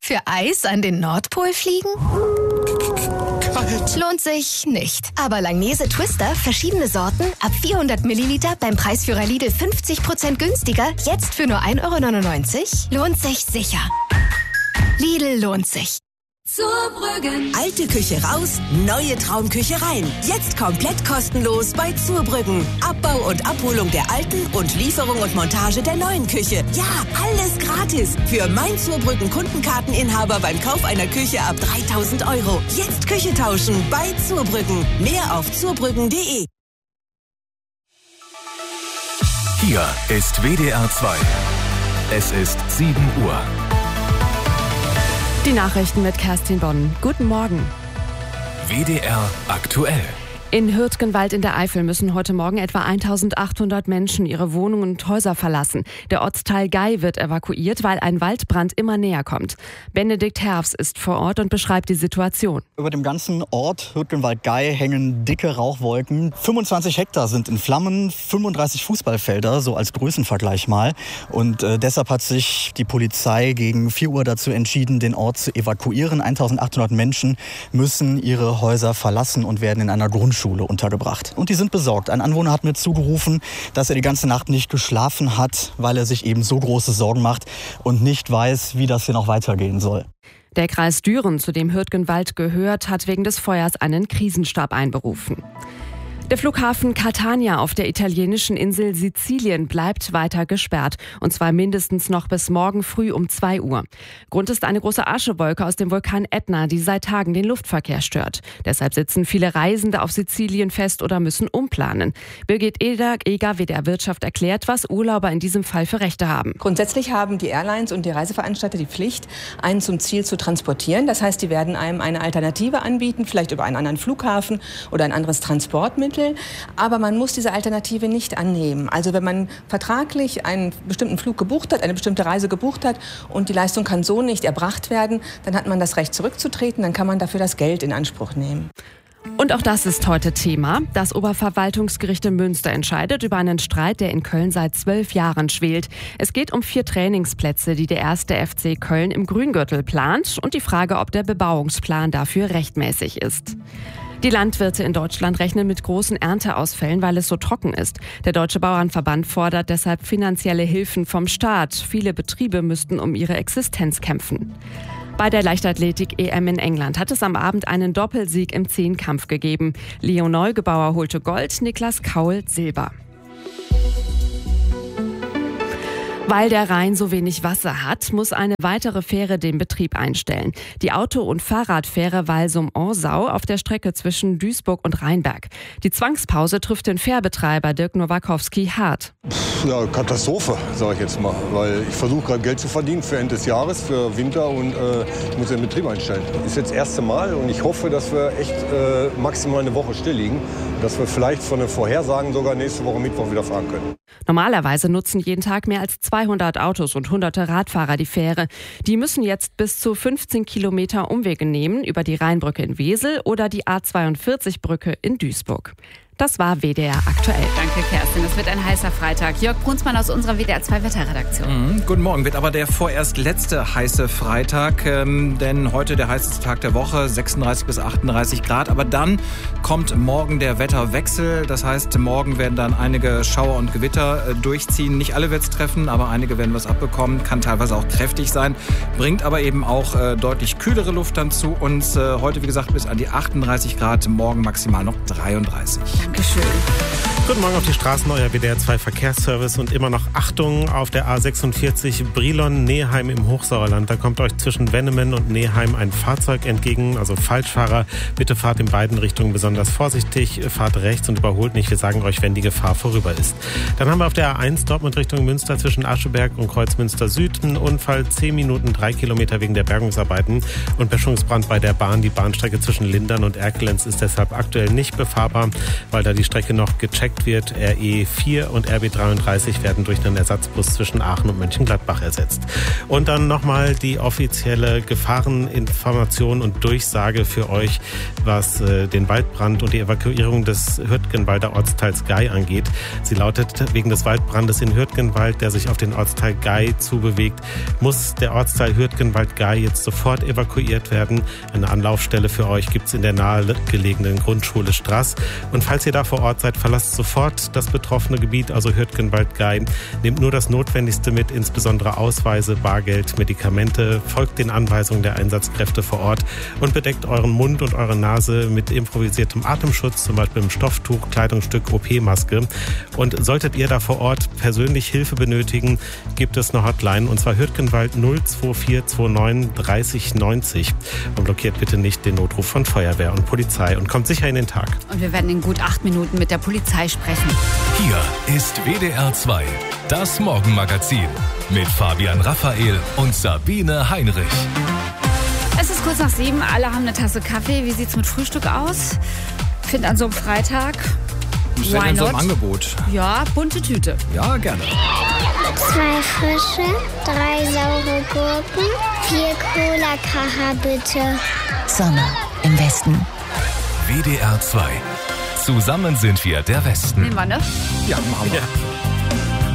Für Eis an den Nordpol fliegen? Kalt. Lohnt sich nicht. Aber Langnese Twister, verschiedene Sorten, ab 400 Milliliter beim Preisführer Lidl 50% günstiger, jetzt für nur 1,99 €, lohnt sich sicher. Lidl lohnt sich. Zurbrüggen. Alte Küche raus, neue Traumküche rein. Jetzt komplett kostenlos bei Zurbrüggen. Abbau und Abholung der alten und Lieferung und Montage der neuen Küche. Ja, alles gratis. Für mein Zurbrüggen Kundenkarteninhaber beim Kauf einer Küche ab 3.000 €. Jetzt Küche tauschen bei Zurbrüggen. Mehr auf zurbrüggen.de. Hier ist WDR 2. Es ist 7 Uhr. Die Nachrichten mit Kerstin Bonn. Guten Morgen. WDR aktuell. In Hürtgenwald in der Eifel müssen heute Morgen etwa 1.800 Menschen ihre Wohnungen und Häuser verlassen. Der Ortsteil Gei wird evakuiert, weil ein Waldbrand immer näher kommt. Benedikt Herfs ist vor Ort und beschreibt die Situation. Über dem ganzen Ort Hürtgenwald-Gei hängen dicke Rauchwolken. 25 Hektar sind in Flammen, 35 Fußballfelder, so als Größenvergleich mal. Und deshalb hat sich die Polizei gegen 4 Uhr dazu entschieden, den Ort zu evakuieren. 1.800 Menschen müssen ihre Häuser verlassen und werden in einer Grundschule untergebracht. Und die sind besorgt. Ein Anwohner hat mir zugerufen, dass er die ganze Nacht nicht geschlafen hat, weil er sich eben so große Sorgen macht und nicht weiß, wie das hier noch weitergehen soll. Der Kreis Düren, zu dem Hürtgenwald gehört, hat wegen des Feuers einen Krisenstab einberufen. Der Flughafen Catania auf der italienischen Insel Sizilien bleibt weiter gesperrt. Und zwar mindestens noch bis morgen früh um 2 Uhr. Grund ist eine große Aschewolke aus dem Vulkan Ätna, die seit Tagen den Luftverkehr stört. Deshalb sitzen viele Reisende auf Sizilien fest oder müssen umplanen. Birgit Eger, WDR Wirtschaft, erklärt, was Urlauber in diesem Fall für Rechte haben. Grundsätzlich haben die Airlines und die Reiseveranstalter die Pflicht, einen zum Ziel zu transportieren. Das heißt, die werden einem eine Alternative anbieten, vielleicht über einen anderen Flughafen oder ein anderes Transportmittel. Aber man muss diese Alternative nicht annehmen. Also wenn man vertraglich einen bestimmten Flug gebucht hat, eine bestimmte Reise gebucht hat und die Leistung kann so nicht erbracht werden, dann hat man das Recht zurückzutreten, dann kann man dafür das Geld in Anspruch nehmen. Und auch das ist heute Thema. Das Oberverwaltungsgericht in Münster entscheidet über einen Streit, der in Köln seit 12 Jahren schwelt. Es geht um 4 Trainingsplätze, die der 1. FC Köln im Grüngürtel plant und die Frage, ob der Bebauungsplan dafür rechtmäßig ist. Die Landwirte in Deutschland rechnen mit großen Ernteausfällen, weil es so trocken ist. Der Deutsche Bauernverband fordert deshalb finanzielle Hilfen vom Staat. Viele Betriebe müssten um ihre Existenz kämpfen. Bei der Leichtathletik-EM in England hat es am Abend einen Doppelsieg im Zehnkampf gegeben. Leo Neugebauer holte Gold, Niklas Kaul Silber. Weil der Rhein so wenig Wasser hat, muss eine weitere Fähre den Betrieb einstellen. Die Auto- und Fahrradfähre Walsum-Orsau auf der Strecke zwischen Duisburg und Rheinberg. Die Zwangspause trifft den Fährbetreiber Dirk Nowakowski hart. Ja, Katastrophe, sage ich jetzt mal. Weil ich versuche gerade Geld zu verdienen für Ende des Jahres, für Winter und ich muss den Betrieb einstellen. Das ist jetzt das erste Mal und ich hoffe, dass wir echt maximal eine Woche still liegen. Dass wir vielleicht von den Vorhersagen sogar nächste Woche Mittwoch wieder fahren können. Normalerweise nutzen jeden Tag mehr als 200 Autos und hunderte Radfahrer die Fähre. Die müssen jetzt bis zu 15 Kilometer Umwege nehmen über die Rheinbrücke in Wesel oder die A42-Brücke in Duisburg. Das war WDR aktuell. Danke, Kerstin. Es wird ein heißer Freitag. Jörg Brunsmann aus unserer WDR 2 Wetterredaktion. Guten Morgen. Wird aber der vorerst letzte heiße Freitag, denn heute der heißeste Tag der Woche, 36 bis 38 Grad. Aber dann kommt morgen der Wetterwechsel. Das heißt, morgen werden dann einige Schauer und Gewitter durchziehen. Nicht alle wird es treffen, aber einige werden was abbekommen. Kann teilweise auch kräftig sein. Bringt aber eben auch deutlich kühlere Luft dann zu uns. Heute, wie gesagt, bis an die 38 Grad. Morgen maximal noch 33. Dankeschön. Guten Morgen auf die Straßen, euer WDR 2 Verkehrsservice und immer noch Achtung auf der A46 Brilon-Neheim im Hochsauerland. Da kommt euch zwischen Wennemen und Neheim ein Fahrzeug entgegen, also Falschfahrer. Bitte fahrt in beiden Richtungen besonders vorsichtig, fahrt rechts und überholt nicht. Wir sagen euch, wenn die Gefahr vorüber ist. Dann haben wir auf der A1 Dortmund Richtung Münster zwischen Ascheberg und Kreuzmünster Süd einen Unfall, 10 Minuten, 3 Kilometer wegen der Bergungsarbeiten und Böschungsbrand bei der Bahn. Die Bahnstrecke zwischen Lindern und Erkelenz ist deshalb aktuell nicht befahrbar, weil weil da die Strecke noch gecheckt wird. RE4 und RB33 werden durch einen Ersatzbus zwischen Aachen und Mönchengladbach ersetzt. Und dann nochmal die offizielle Gefahreninformation und Durchsage für euch, was den Waldbrand und die Evakuierung des Hürtgenwalder Ortsteils Gei angeht. Sie lautet: Wegen des Waldbrandes in Hürtgenwald, der sich auf den Ortsteil Gei zubewegt, muss der Ortsteil Hürtgenwald-Gei jetzt sofort evakuiert werden. Eine Anlaufstelle für euch gibt es in der nahegelegenen Grundschule Straß. Und falls ihr da vor Ort seid, verlasst sofort das betroffene Gebiet, also Hürtgenwald-Gei. Nehmt nur das Notwendigste mit, insbesondere Ausweise, Bargeld, Medikamente. Folgt den Anweisungen der Einsatzkräfte vor Ort und bedeckt euren Mund und eure Nase mit improvisiertem Atemschutz, zum Beispiel einem Stofftuch, Kleidungsstück, OP-Maske. Und solltet ihr da vor Ort persönlich Hilfe benötigen, gibt es eine Hotline, und zwar Hürtgenwald 02429 30 90. Und blockiert bitte nicht den Notruf von Feuerwehr und Polizei und kommt sicher in den Tag. Und wir werden in gut 8 Minuten mit der Polizei sprechen. Hier ist WDR 2, das Morgenmagazin mit Fabian Raphael und Sabine Heinrich. Es ist kurz nach 7, alle haben eine Tasse Kaffee. Wie sieht's mit Frühstück aus? Ich finde an so einem Freitag, Was wäre denn so im Angebot? Ja, bunte Tüte. Ja, gerne. 2 frische, 3 saure Gurken, 4 Cola-Kracher bitte. Sommer im Westen. WDR 2. Zusammen sind wir der Westen. Nehmen wir, ne? Ja, machen wir. Ja.